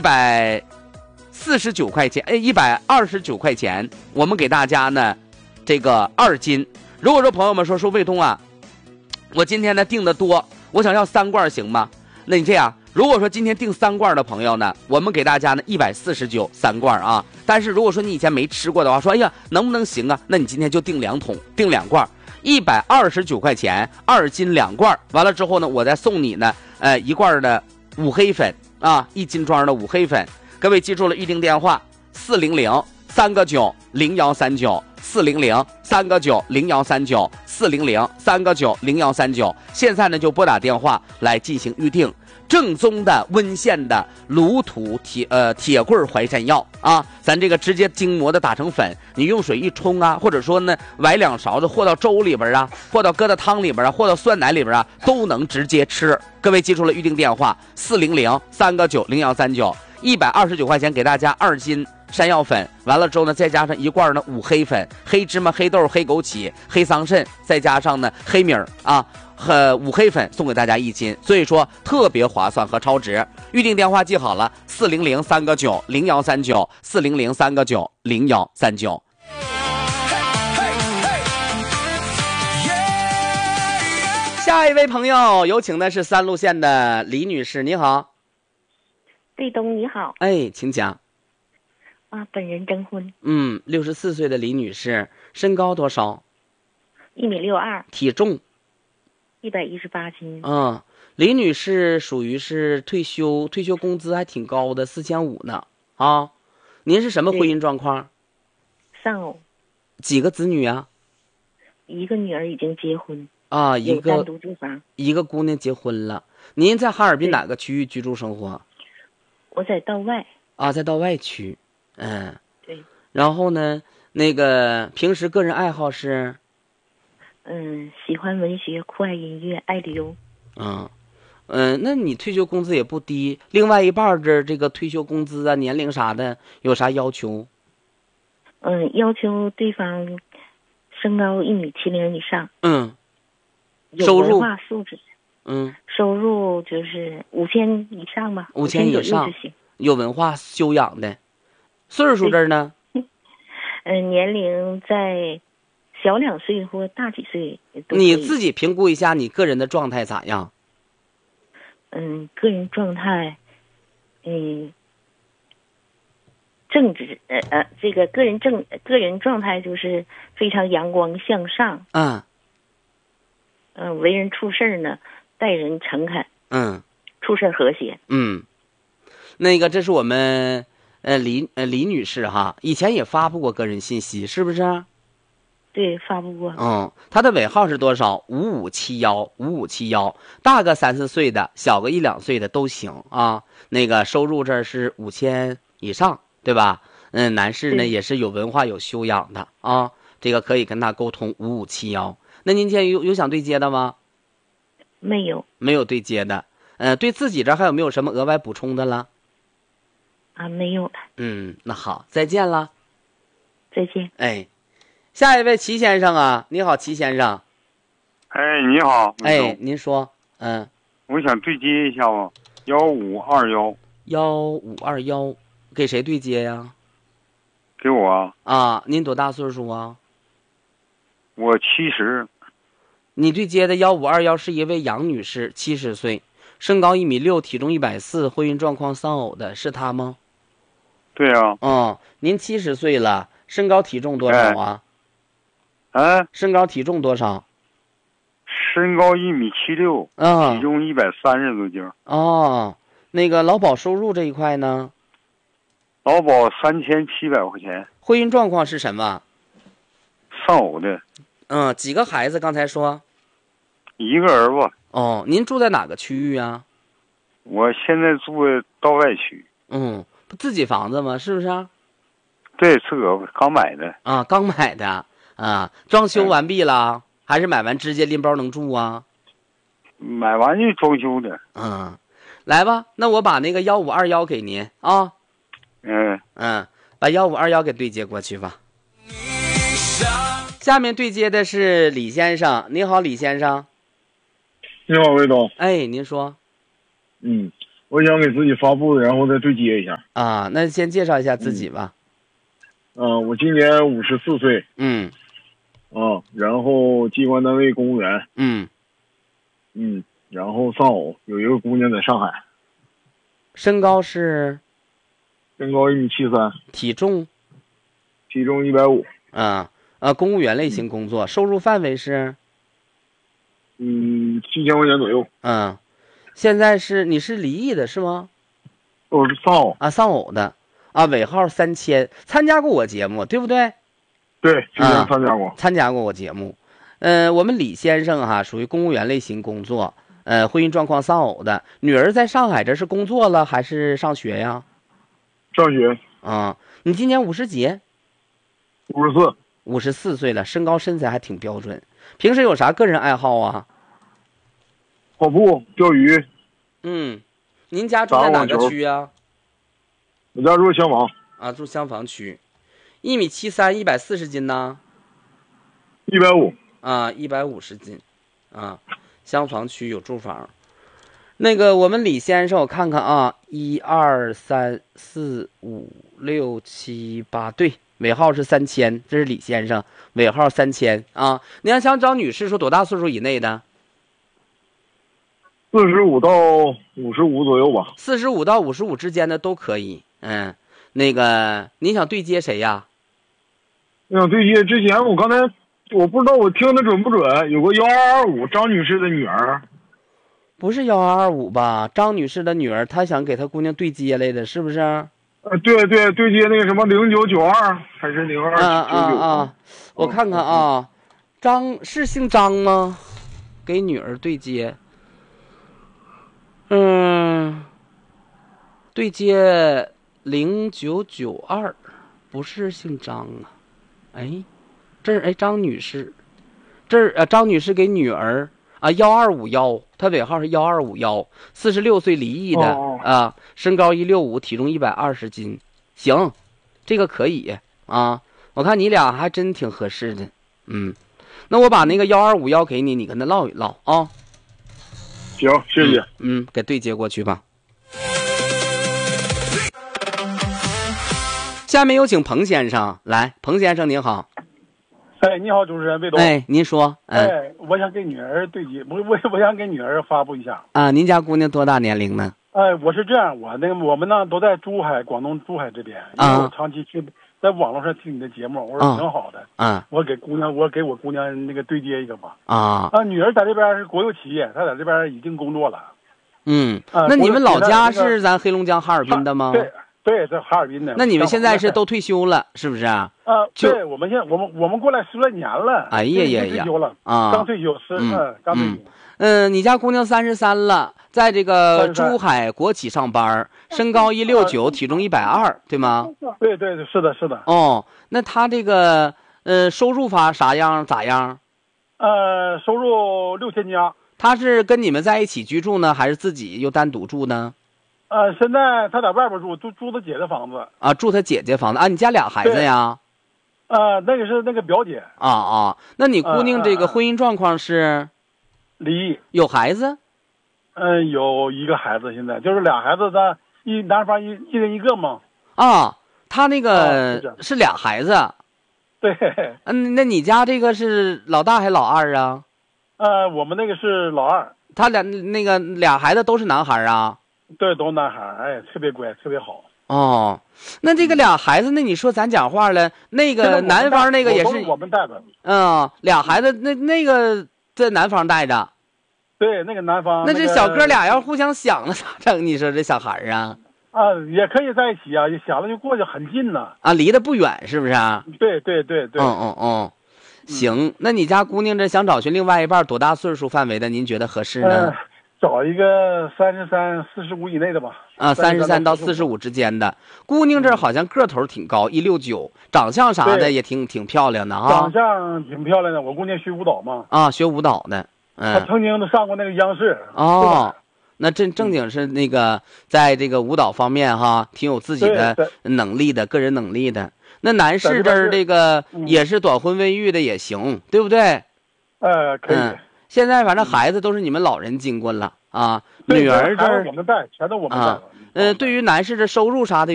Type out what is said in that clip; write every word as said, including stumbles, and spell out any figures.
百四十九块钱，哎，一百二十九块钱，我们给大家呢这个二斤。如果说朋友们说说卫东啊，我今天呢订的多，我想要三罐行吗？那你这样，如果说今天订三罐的朋友呢，我们给大家呢一百四十九三罐啊。但是如果说你以前没吃过的话，说哎呀能不能行啊？那你今天就订两桶，订两罐，一百二十九块钱二斤两罐。完了之后呢，我再送你呢呃一罐的五黑粉啊，一斤装的五黑粉。各位记住了，预定电话四零零三个九零幺三九。四零零三个九零幺三九，四零零三个九零幺三九。现在呢就拨打电话来进行预定，正宗的温县的卤土铁呃铁棍淮山药啊，咱这个直接精磨的打成粉，你用水一冲啊，或者说呢崴两勺子和到粥里边啊，或到搁到汤里边啊，或到酸奶里边啊，都能直接吃。各位记住了，预定电话四零零三个九零幺三九，一百二十九块钱给大家二斤山药粉，完了之后呢，再加上一罐呢五黑粉，黑芝麻、黑豆、黑枸杞、黑桑葚，再加上呢黑米儿啊和五黑粉，送给大家一斤，所以说特别划算和超值。预定电话记好了，四零零三个九零幺三九，四零零三个九零幺三九。下一位朋友有请的是三路县的李女士，你好。 卫东你好。 哎，请讲。 啊，本人征婚。 嗯，六十四岁的李女士，身高多少？ 一米六二。 体重？ 一百一十八斤。 嗯，李女士属于是退休，退休工资还挺高的，四千五呢。啊，您是什么婚姻状况？ 丧偶。 几个子女啊？ 一个女儿已经结婚。 啊，一个单独住房。 一个姑娘结婚了。您在哈尔滨哪个区域居住生活？ 我在道外。 啊，在道外区。嗯， 对。 然后呢，那个平时个人爱好是？ 嗯，喜欢文学，酷爱音乐，爱旅游。 嗯，嗯，那你退休工资也不低，另外一半的这个退休工资啊、年龄啥的有啥要求？ 嗯，要求对方身高一米七零以上。 嗯， 有文化素质。 嗯， 收入就是五千以上吧。 五千以上，有文化修养的。岁数这儿呢？ 嗯，年龄在小两岁或大几岁都可以。 你自己评估一下你个人的状态咋样？ 嗯，个人状态，嗯，正直，呃呃，这个个人正个人状态就是非常阳光向上。 嗯。 嗯、呃，为人处事呢，待人诚恳。 嗯。 处事和谐。 嗯，那个这是我们。呃，李呃李女士哈，以前也发布过个人信息，是不是？ 对，发布过。 嗯，她的尾号是多少？五五七幺，五五七幺，大个三四岁的，小个一两岁的都行啊。那个收入这是五千以上，对吧？嗯，男士呢也是有文化、有修养的啊，这个可以跟他沟通。五五七幺，那您现在有有想对接的吗？ 没有， 没有对接的。呃，对自己这还有没有什么额外补充的了？ 啊，没有了。 嗯，那好，再见了。 再见。 哎，下一位齐先生啊，你好，齐先生。 哎，你好。 哎，您说。嗯， 我想对接一下吧，幺五二幺。 幺五二幺，给谁对接呀？ 给我啊。 啊，您多大岁数啊？ 我七十。 你对接的幺五二幺是一位杨女士，七十岁，身高一米六，体重一百四，婚姻状况丧偶的，是她吗？ 对啊。 嗯，您七十岁了，身高体重多少啊？ 哎。啊、 身高体重多少？ 身高一米七六， 嗯， 体重一百三十多斤。 哦，那个劳保收入这一块呢？ 劳保三千七百块钱。 婚姻状况是什么？ 丧偶的。 嗯，几个孩子？刚才说。 一个儿子。 哦，您住在哪个区域啊？ 我现在住在道外区。 嗯，不自己房子吗？是不是啊？ 对，自个儿刚买的。 啊，刚买的啊，装修完毕了，嗯、还是买完直接拎包能住啊？ 买完就装修的。 嗯，来吧，那我把那个幺五二幺给您啊。 嗯嗯，把幺五二幺给对接过去吧。下面对接的是李先生，你好，李先生。 你好，魏总。 哎，您说。 嗯， 我想给自己发布，然后再对接一下。 啊，那先介绍一下自己吧。 嗯、呃，我今年五十四岁。 嗯。 啊，然后机关单位公务员。 嗯。 嗯，然后丧偶，有一个姑娘在上海。 身高是？ 身高一米七三。 体重？ 体重一百五。 啊啊，公务员类型工作，嗯、收入范围是？ 嗯，七千块钱左右。 嗯，现在是你是离异的是吗？ 我是丧偶啊，丧偶的啊，尾号三千，参加过我节目对不对？ 对，之前参加过、 啊，参加过我节目。呃，我们李先生哈、啊，属于公务员类型工作，呃，婚姻状况丧偶的，女儿在上海这是工作了还是上学呀？ 上学。 啊，你今年五十几？ 五十四。 五十四岁了，身高身材还挺标准。平时有啥个人爱好啊？ 跑步、钓鱼。 嗯，您家住在哪个区啊？ 我家住厢房。 啊，住厢房区。一米七三，一百四十斤呢？ 一百五。 啊，一百五十斤。啊，厢房区有住房。那个我们李先生，我看看啊，一二三四五六七八，对，尾号是三千，这是李先生，尾号三千啊。你要想找女士，说多大岁数以内的？ 四十五到五十五左右吧。 四十五到五十五之间的都可以。嗯，那个你想对接谁呀？ 我想对接之前，我刚才我不知道我听的准不准，有个幺二二五张女士的女儿。 不是幺二二五吧？张女士的女儿，她想给她姑娘对接来的，是不是？ 呃，对对，对接那个什么零九九二还是零二九九？ 啊啊啊！我看看啊，张是姓张吗？给女儿对接。嗯，对接零九九二，不是姓张啊。哎，这儿哎张女士，这儿呃张女士给女儿。啊，幺二五幺，他尾号是幺二五幺，四十六岁离异的、 哦、 啊，身高一六五，体重一百二十斤，行，这个可以啊。我看你俩还真挺合适的，嗯，那我把那个幺二五幺给你，你跟他唠一唠啊。 行，谢谢。 嗯，嗯给对接过去吧。下面有请彭先生来，彭先生您好。 哎，你好，主持人魏东。 哎，您说。 嗯、哎，我想给女儿对接，我我我想给女儿发布一下。 啊，您家姑娘多大年龄呢？ 哎，我是这样，我那个我们呢都在珠海，广东珠海这边，因为我长期去在网络上听你的节目，我说挺好的。 啊， 我给姑娘，我给我姑娘那个对接一个吧。 啊啊，女儿在这边是国有企业，她在这边已经工作了。 嗯， 啊、 那你们老家是咱黑龙江哈尔滨的吗？ 对。对，在哈尔滨的。 那你们现在是都退休了，是不是啊？ 啊，对，我们现在我们我们过来十来年了。 哎呀呀呀！ 退休了啊， 刚退休是嗯，刚退休。 嗯，你家姑娘三十三了，在这个珠海国企上班，身高一六九，体重一百二，对吗？ 对对对，是的，是的。 哦，那她这个呃收入发啥样咋样？ 呃，收入六千加。 她是跟你们在一起居住呢，还是自己又单独住呢？ 呃，现在他在外边住，住住他姐的房子啊，住他姐姐房子啊。你家俩孩子呀？ 呃，那个是那个表姐啊啊。那你姑娘这个婚姻状况是？ 离异。 有孩子？ 嗯，有一个孩子，现在就是俩孩子，咱一男方一一人一个嘛。 啊，他那个、 哦、 是俩孩子。 对。 嗯，那你家这个是老大还是老二啊？ 呃，我们那个是老二。 他俩那个俩孩子都是男孩啊？ 对，都男孩，哎，特别乖，特别好。 哦，那这个俩孩子，那你说咱讲话了，那个男方那个也是我们带的。 嗯，俩孩子那那个在男方带着。 对，那个男方。 那这小哥俩要互相想了咋整？你说这小孩啊？ 啊，也可以在一起啊，想了就过去，很近呢。 啊，离得不远，是不是啊？ 对对对对。 嗯嗯嗯，行，那你家姑娘这想找寻另外一半，多大岁数范围的？您觉得合适呢？ 呃找一个三十三、四十五以内的吧。 啊，三十三到四十五之间的姑娘，这好像个头挺高，一六九，长相啥的也挺挺漂亮的啊。 长相挺漂亮的，我姑娘学舞蹈嘛。 啊，学舞蹈的，嗯。 她曾经都上过那个央视。 哦，那正正经是那个在这个舞蹈方面哈，挺有自己的能力的，个人能力的。那男士这儿这个也是短婚未育的也行，对不对？ 呃，可以。 嗯现在反正孩子都是你们老人经过了啊。 啊，女儿这我们带，全都我们带。 啊，呃，对于男士这收入啥的。